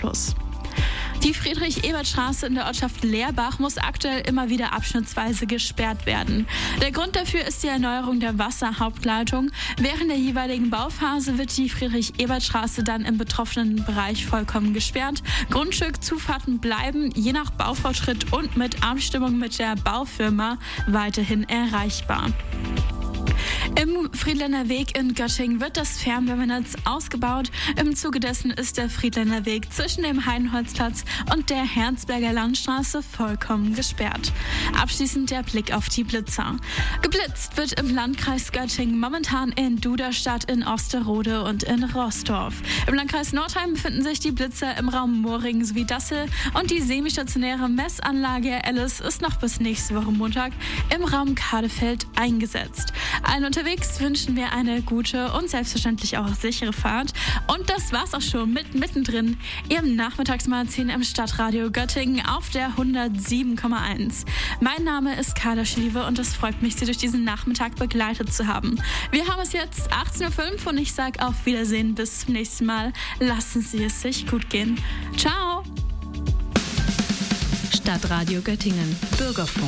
Fluss. Die Friedrich-Ebert-Straße in der Ortschaft Leerbach muss aktuell immer wieder abschnittsweise gesperrt werden. Der Grund dafür ist die Erneuerung der Wasserhauptleitung. Während der jeweiligen Bauphase wird die Friedrich-Ebert-Straße dann im betroffenen Bereich vollkommen gesperrt. Grundstückzufahrten bleiben je nach Baufortschritt und mit Abstimmung mit der Baufirma weiterhin erreichbar. Im Friedländer Weg in Göttingen wird das Fernwärmenetz ausgebaut. Im Zuge dessen ist der Friedländer Weg zwischen dem Heidenholzplatz und der Herzberger Landstraße vollkommen gesperrt. Abschließend der Blick auf die Blitzer. Geblitzt wird im Landkreis Göttingen momentan in Duderstadt, in Osterode und in Roßdorf. Im Landkreis Nordheim befinden sich die Blitzer im Raum Moring sowie Dassel und die semistationäre Messanlage Alice ist noch bis nächste Woche Montag im Raum Kadefeld eingesetzt. Allen unterwegs wünschen wir eine gute und selbstverständlich auch sichere Fahrt. Und das war's auch schon mit Mittendrin, Ihrem Nachmittagsmagazin im Stadtradio Göttingen auf der 107,1. Mein Name ist Carla Schlieve und es freut mich, Sie durch diesen Nachmittag begleitet zu haben. Wir haben es jetzt 18.05 Uhr und ich sage auf Wiedersehen, bis zum nächsten Mal. Lassen Sie es sich gut gehen. Ciao! Stadtradio Göttingen, Bürgerfunk.